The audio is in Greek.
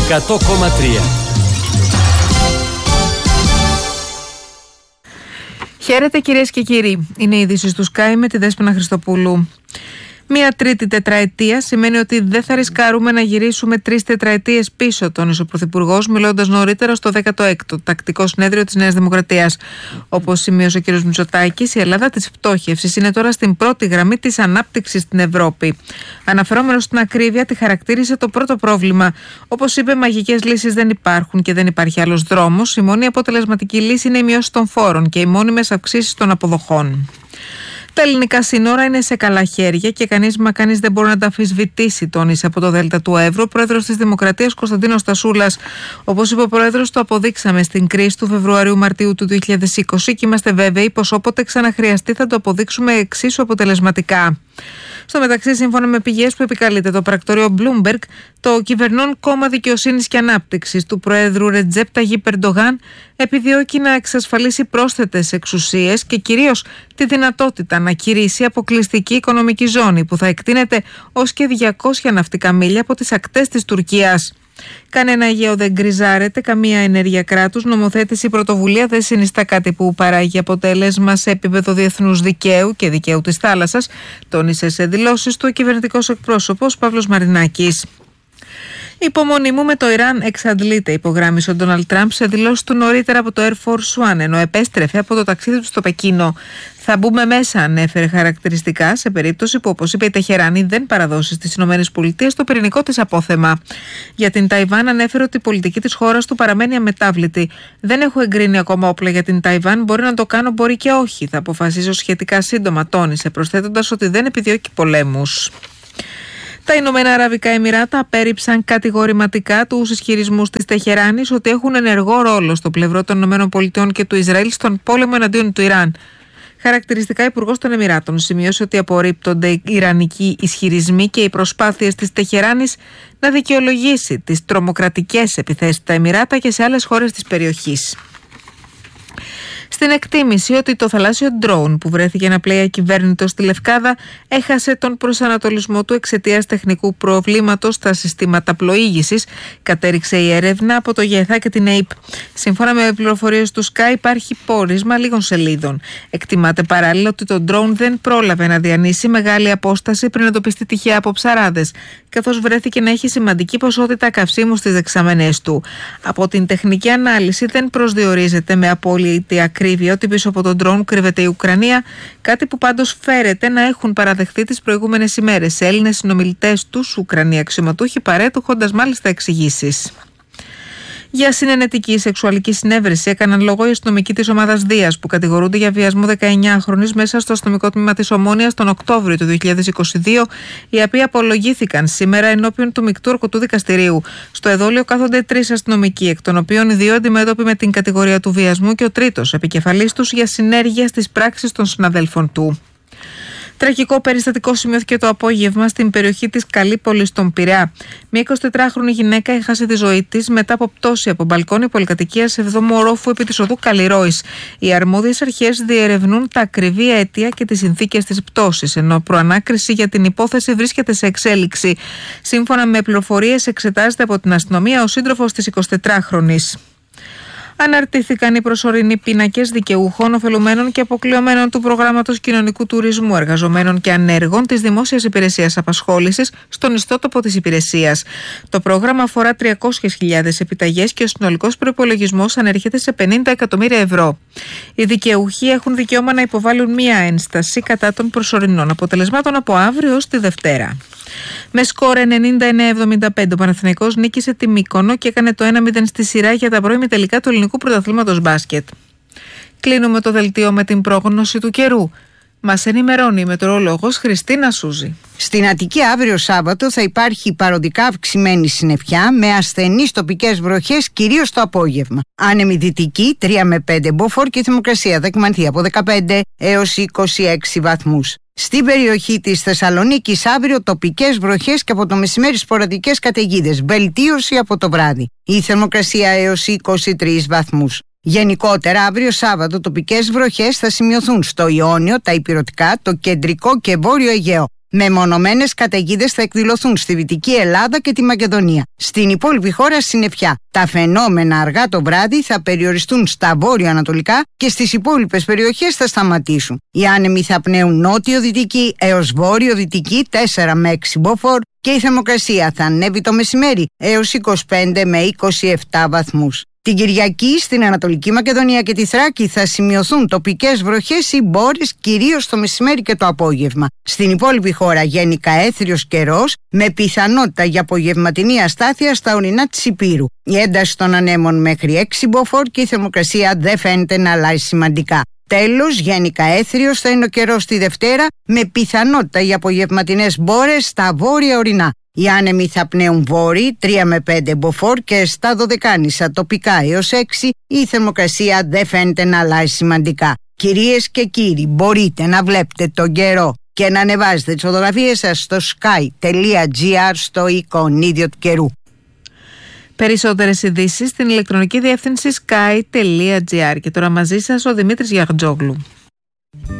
100,3. Χαίρετε κυρίες και κύριοι. Είναι η είδηση του Sky με τη Δέσποινα Χριστοπούλου. Μία τρίτη τετραετία σημαίνει ότι δεν θα ρισκάρουμε να γυρίσουμε 3 τετραετίες πίσω, τόνισε ο Πρωθυπουργός, μιλώντας νωρίτερα στο 16ο Τακτικό Συνέδριο της Νέας Δημοκρατίας. Όπως σημείωσε ο κ. Μητσοτάκης, η Ελλάδα της πτώχευσης είναι τώρα στην πρώτη γραμμή της ανάπτυξης στην Ευρώπη. Αναφερόμενος στην ακρίβεια, τη χαρακτήρισε το πρώτο πρόβλημα. Όπως είπε, μαγικές λύσεις δεν υπάρχουν και δεν υπάρχει άλλος δρόμος. Η μόνη αποτελεσματική λύση είναι η μείωση των φόρων και οι μόνιμες αυξήσεις των αποδοχών. Τα ελληνικά σύνορα είναι σε καλά χέρια και κανείς δεν μπορεί να τα αμφισβητήσει, τόνισε από το Δέλτα του Εύρου ο πρόεδρος της Δημοκρατίας Κωνσταντίνος Στασούλας. Όπως είπε ο πρόεδρος, το αποδείξαμε στην κρίση του Φεβρουαρίου-Μαρτίου του 2020 και είμαστε βέβαιοι πως όποτε ξαναχρειαστεί θα το αποδείξουμε εξίσου αποτελεσματικά. Στο μεταξύ, σύμφωνα με πηγές που επικαλείται το πρακτορείο Bloomberg, το κυβερνών κόμμα Δικαιοσύνης και Ανάπτυξης του Προέδρου Ρετζέπ Ταγίπ Ερντογάν επιδιώκει να εξασφαλίσει πρόσθετες εξουσίες και κυρίως τη δυνατότητα να κηρύσει αποκλειστική οικονομική ζώνη που θα εκτείνεται ως και 200 ναυτικά μίλια από τις ακτές της Τουρκίας. Κανένα Αιγαίο δεν γκριζάρεται, καμία ενέργεια κράτους, νομοθέτηση, πρωτοβουλία δεν συνιστά κάτι που παράγει αποτέλεσμα σε επίπεδο διεθνούς δικαίου και δικαίου της θάλασσας, τόνισε σε δηλώσεις του ο κυβερνητικός εκπρόσωπος Παύλος Μαρινάκης. Η υπομονή μου με το Ιράν εξαντλείται, υπογράμμισε ο Ντόναλντ Τραμπ σε δηλώσεις του νωρίτερα από το Air Force One, ενώ επέστρεφε από το ταξίδι του στο Πεκίνο. Θα μπούμε μέσα, ανέφερε χαρακτηριστικά, σε περίπτωση που, όπως είπε, η Τεχεράνη δεν παραδώσει στις ΗΠΑ το πυρηνικό της απόθεμα. Για την Ταϊβάν, ανέφερε ότι η πολιτική της χώρας του παραμένει αμετάβλητη. Δεν έχω εγκρίνει ακόμα όπλα για την Ταϊβάν. Μπορεί να το κάνω, μπορεί και όχι. Θα αποφασίσω σχετικά σύντομα, τόνισε, προσθέτοντας ότι δεν επιδιώκει πολέμους. Τα Ηνωμένα Αραβικά Εμιράτα απέρριψαν κατηγορηματικά τους ισχυρισμούς της Τεχεράνης ότι έχουν ενεργό ρόλο στο πλευρό των ΗΠΑ και του Ισραήλ στον πόλεμο εναντίον του Ιράν. Χαρακτηριστικά, ο Υπουργός των Εμιράτων σημείωσε ότι απορρίπτονται οι ιρανικοί ισχυρισμοί και οι προσπάθειες της Τεχεράνης να δικαιολογήσει τις τρομοκρατικές επιθέσεις στα Εμιράτα και σε άλλες χώρες της περιοχής. Στην εκτίμηση ότι το θαλάσσιο ντρόουν που βρέθηκε να πλέει ακυβέρνητο στη Λευκάδα έχασε τον προσανατολισμό του εξαιτίας τεχνικού προβλήματος στα συστήματα πλοήγησης, κατέριξε η έρευνα από το ΓΕΘΑ και την ΑΕΠ. Σύμφωνα με πληροφορίες του Sky, υπάρχει πόρισμα λίγων σελίδων. Εκτιμάται παράλληλα ότι το ντρόουν δεν πρόλαβε να διανύσει μεγάλη απόσταση πριν εντοπιστεί τυχαία από ψαράδες, καθώς βρέθηκε να έχει σημαντική ποσότητα καυσίμου στις δεξαμενές του. Από την τεχνική ανάλυση δεν προσδιορίζεται με απόλυτη ακρίβεια ότι πίσω από τον ντρόουν κρύβεται η Ουκρανία, κάτι που πάντως φέρεται να έχουν παραδεχθεί τις προηγούμενες ημέρες Έλληνες συνομιλητές τους Ουκρανοί αξιωματούχοι, παρέτουχοντας μάλιστα εξηγήσεις. Για συνενετική σεξουαλική συνέβρεση έκαναν λόγο οι αστυνομικοί της ομάδας Δίας που κατηγορούνται για βιασμό 19χρονης μέσα στο αστυνομικό τμήμα της Ομόνοιας τον Οκτώβριο του 2022, οι οποίοι απολογήθηκαν σήμερα ενώπιον του Μεικτού Ορκωτού Δικαστηρίου. Στο εδόλιο κάθονται 3 αστυνομικοί, εκ των οποίων οι 2 αντιμέτωποι με την κατηγορία του βιασμού και ο 3ος επικεφαλής τους για συνέργεια στις πράξεις των συναδέλφων του. Τραγικό περιστατικό σημειώθηκε το απόγευμα στην περιοχή της Καλύπολης στον Πειραιά. Μια 24χρονη γυναίκα έχασε τη ζωή της μετά από πτώση από μπαλκόνι πολυκατοικίας 7ου ορόφου επί της οδού Καλλιρόης. Οι αρμόδιες αρχές διερευνούν τα ακριβή αίτια και τις συνθήκες της πτώσης, ενώ προανάκριση για την υπόθεση βρίσκεται σε εξέλιξη. Σύμφωνα με πληροφορίες, εξετάζεται από την αστυνομία ο σύντροφος της 24χρονης. Αναρτήθηκαν οι προσωρινοί πίνακες δικαιούχων, ωφελουμένων και αποκλειωμένων του προγράμματος κοινωνικού τουρισμού, εργαζομένων και ανέργων της Δημόσιας Υπηρεσίας Απασχόλησης στον ιστότοπο της υπηρεσίας. Το πρόγραμμα αφορά 300.000 επιταγές και ο συνολικός προϋπολογισμός ανέρχεται σε 50 εκατομμύρια ευρώ. Οι δικαιούχοι έχουν δικαίωμα να υποβάλουν μία ένσταση κατά των προσωρινών αποτελεσμάτων από αύριο ως τη Δευτέρα. Με σκορ 99-75 ο Παναθηναϊκός νίκησε τη Μύκονο και έκανε το 1-0 στη σειρά για τα πρώιμη τελικά του ελληνικού πρωταθλήματος μπάσκετ. Κλείνουμε το δελτίο με την πρόγνωση του καιρού. Μας ενημερώνει η μετεωρολόγος Χριστίνα Σούζη. Στην Αττική αύριο Σάββατο θα υπάρχει παροδικά αυξημένη συννεφιά με ασθενείς τοπικές βροχές κυρίως το απόγευμα. Άνεμη δυτική 3 με 5 μποφόρ και η θερμοκρασία θα κυμανθεί από 15 έως 26 βαθμούς. Στην περιοχή της Θεσσαλονίκης αύριο τοπικές βροχές και από το μεσημέρι σποραδικές καταιγίδες. Βελτίωση από το βράδυ. Η θερμοκρασία έως 23 βαθμούς. Γενικότερα αύριο Σάββατο τοπικές βροχές θα σημειωθούν στο Ιόνιο, τα Ηπειρωτικά, το κεντρικό και βόρειο Αιγαίο. Μεμονωμένες καταιγίδες θα εκδηλωθούν στη Δυτική Ελλάδα και τη Μακεδονία. Στην υπόλοιπη χώρα συννεφιά. Τα φαινόμενα αργά το βράδυ θα περιοριστούν στα βόρειο-ανατολικά και στις υπόλοιπες περιοχές θα σταματήσουν. Οι άνεμοι θα πνέουν νότιο-δυτική έως βόρειο-δυτική 4 με 6 μποφόρ και η θερμοκρασία θα ανέβει το μεσημέρι έως 25 με 27 βαθμούς. Την Κυριακή στην Ανατολική Μακεδονία και τη Θράκη θα σημειωθούν τοπικές βροχές ή μπόρες κυρίως το μεσημέρι και το απόγευμα. Στην υπόλοιπη χώρα γενικά έθριος καιρός με πιθανότητα για απογευματινή αστάθεια στα ορεινά της Ηπείρου. Η ένταση των ανέμων μέχρι 6 μποφόρ και η θερμοκρασία δεν φαίνεται να αλλάζει σημαντικά. Τέλος, γενικά έθριος θα είναι ο καιρός τη Δευτέρα με πιθανότητα για απογευματινές μπόρες στα βόρεια ορεινά. Οι άνεμοι θα πνέουν βόρειοι 3 με 5 μποφόρ και στα Δωδεκάνησα τοπικά έως 6 η θερμοκρασία δεν φαίνεται να αλλάζει σημαντικά. Κυρίες και κύριοι, μπορείτε να βλέπετε τον καιρό και να ανεβάζετε τις φωτογραφίες σας στο sky.gr στο εικονίδιο του καιρού. Περισσότερες ειδήσεις στην ηλεκτρονική διεύθυνση sky.gr. Και τώρα μαζί σας ο Δημήτρης Γιαχτζόγλου.